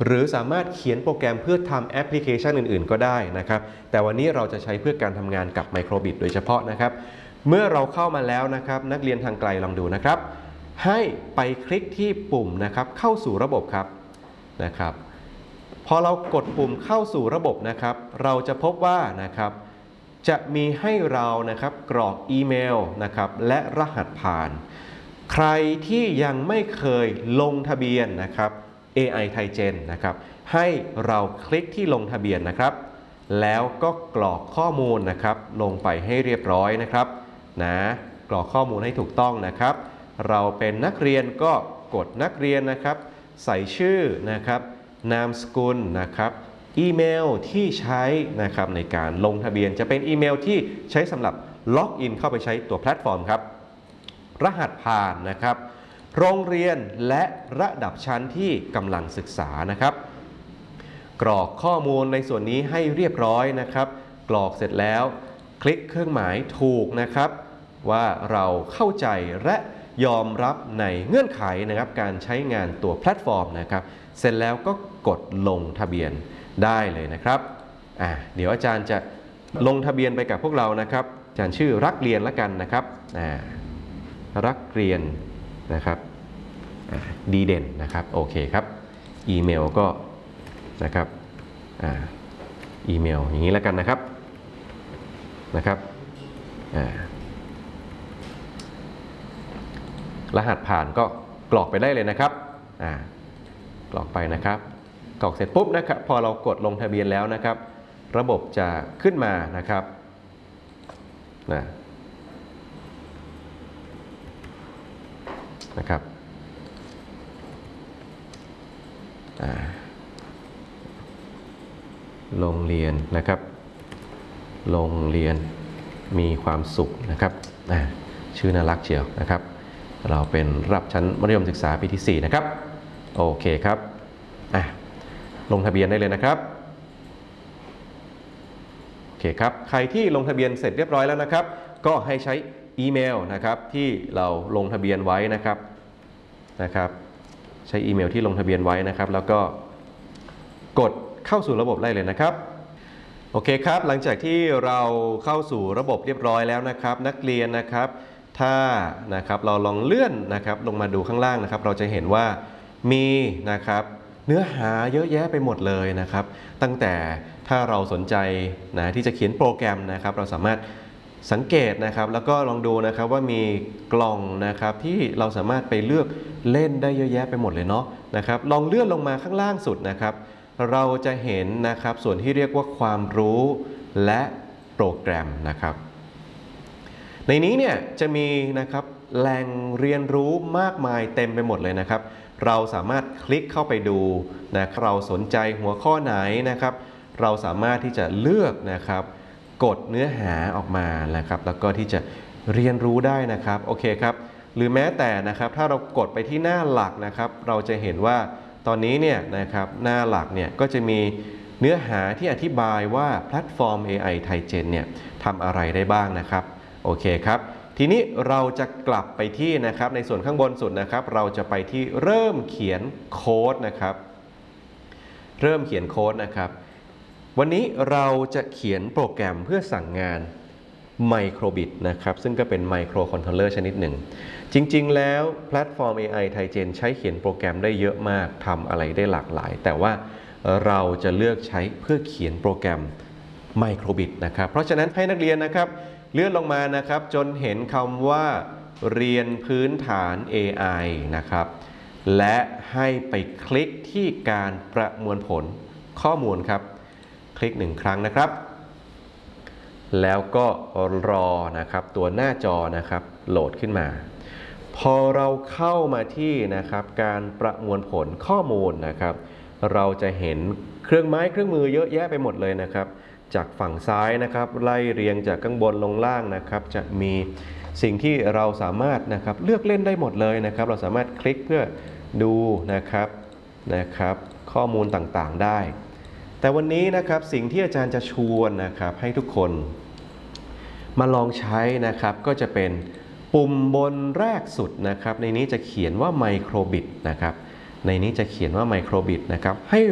หรือสามารถเขียนโปรแกรมเพื่อทำแอปพลิเคชันอื่นๆก็ได้นะครับแต่วันนี้เราจะใช้เพื่อการทำงานกับ Microbit โดยเฉพาะนะครับเมื่อเราเข้ามาแล้วนะครับนักเรียนทางไกลลองดูนะครับให้ไปคลิกที่ปุ่มนะครับเข้าสู่ระบบนะครับพอเรากดปุ่มเข้าสู่ระบบนะครับเราจะพบว่านะครับจะมีให้เรานะครับกรอกอีเมลนะครับและรหัสผ่านใครที่ยังไม่เคยลงทะเบียนนะครับ AI ThaiGen นะครับให้เราคลิกที่ลงทะเบียนนะครับแล้วก็กรอกข้อมูลนะครับลงไปให้เรียบร้อยนะครับกรอกข้อมูลให้ถูกต้องนะครับเราเป็นนักเรียนก็กดนักเรียนนะครับใส่ชื่อนะครับนามสกุลนะครับอีเมลที่ใช้นะครับในการลงทะเบียนจะเป็นอีเมลที่ใช้สำหรับล็อกอินเข้าไปใช้ตัวแพลตฟอร์มครับรหัสผ่านนะครับโรงเรียนและระดับชั้นที่กำลังศึกษานะครับกรอกข้อมูลในส่วนนี้ให้เรียบร้อยนะครับกรอกเสร็จแล้วคลิกเครื่องหมายถูกนะครับว่าเราเข้าใจและยอมรับในเงื่อนไขนะครับการใช้งานตัวแพลตฟอร์มนะครับเสร็จแล้วก็กดลงทะเบียนได้เลยนะครับเดี๋ยวอาจารย์จะลงทะเบียนไปกับพวกเรานะครับอาจารย์ชื่อรักเรียนละกันนะครับรักเรียนนะครับดีเด่นนะครับโอเคครับอีเมลก็นะครับอีเมลอย่างนี้แล้วกันนะครับรหัสผ่านก็กรอกไปได้เลยนะครับกรอกไปนะครับกรอกเสร็จปุ๊บนะครับพอเรากดลงทะเบียนแล้วนะครับระบบจะขึ้นมานะครับโรงเรียนนะครับโรงเรียนมีความสุขนะครับชื่อน่ารักเชียวนะครับเราเป็นรับชั้นมัธยมศึกษาปีที่4นะครับโอเคครับลงทะเบียนได้เลยนะครับโอเคครับใครที่ลงทะเบียนเสร็จเรียบร้อยแล้วนะครับก็ให้ใช้อีเมลนะครับที่เราลงทะเบียนไว้นะครับใช้อีเมลที่ลงทะเบียนไว้นะครับแล้วก็กดเข้าสู่ระบบได้เลยนะครับโอเคครับหลังจากที่เราเข้าสู่ระบบเรียบร้อยแล้วนะครับนักเรียนนะครับถ้านะครับเราลองเลื่อนนะครับลงมาดูข้างล่างนะครับเราจะเห็นว่ามีนะครับเนื้อหาเยอะแยะไปหมดเลยนะครับตั้งแต่ถ้าเราสนใจที่จะเขียนโปรแกรมนะครับเราสามารถสังเกตนะครับแล้วก็ลองดูนะครับว่ามีกล่องนะครับที่เราสามารถไปเลือกเล่นได้เยอะแยะไปหมดเลยเนาะนะครับลองเลื่อนลงมาข้างล่างสุดนะครับเราจะเห็นนะครับส่วนที่เรียกว่าความรู้และโปรแกรมนะครับในนี้เนี่ยจะมีนะครับแหล่งเรียนรู้มากมายเต็มไปหมดเลยนะครับเราสามารถคลิกเข้าไปดูนะครับเราสนใจหัวข้อไหนนะครับเราสามารถที่จะเลือกนะครับกดเนื้อหาออกมานะครับแล้วก็ที่จะเรียนรู้ได้นะครับโอเคครับหรือแม้แต่นะครับถ้าเรากดไปที่หน้าหลักนะครับเราจะเห็นว่าตอนนี้เนี่ยนะครับหน้าหลักเนี่ยก็จะมีเนื้อหาที่อธิบายว่าแพลตฟอร์ม AI ThaiGen เนี่ยทำอะไรได้บ้างนะครับโอเคครับทีนี้เราจะกลับไปที่นะครับในส่วนข้างบนสุดนะครับเราจะไปที่เริ่มเขียนโค้ดนะครับเริ่มเขียนโค้ดนะครับวันนี้เราจะเขียนโปรแกรมเพื่อสั่งงาน Microbit นะครับซึ่งก็เป็นไมโครคอนโทรลเลอร์ชนิดหนึ่งจริงๆแล้วแพลตฟอร์ม AI ThaiGen ใช้เขียนโปรแกรมได้เยอะมากทำอะไรได้หลากหลายแต่ว่าเราจะเลือกใช้เพื่อเขียนโปรแกรม Microbit นะครับเพราะฉะนั้นให้นักเรียนนะครับเลื่อนลงมานะครับจนเห็นคำว่าเรียนพื้นฐาน AI นะครับและให้ไปคลิกที่การประมวลผลข้อมูลครับคลิก1 ครั้งนะครับแล้วก็รอนะครับตัวหน้าจอนะครับโหลดขึ้นมาพอเราเข้ามาที่นะครับการประมวลผลข้อมูลนะครับเราจะเห็นเครื่องไม้เครื่องมือเยอะแยะไปหมดเลยนะครับจากฝั่งซ้ายนะครับไล่เรียงจากข้างบนลงล่างนะครับจะมีสิ่งที่เราสามารถนะครับเลือกเล่นได้หมดเลยนะครับเราสามารถคลิกเพื่อดูนะครับข้อมูลต่างๆได้แต่วันนี้นะครับสิ่งที่อาจารย์จะชวนนะครับให้ทุกคนมาลองใช้นะครับก็จะเป็นปุ่มบนแรกสุดนะครับในนี้จะเขียนว่า Microbit นะครับในนี้จะเขียนว่า Microbit นะครับให้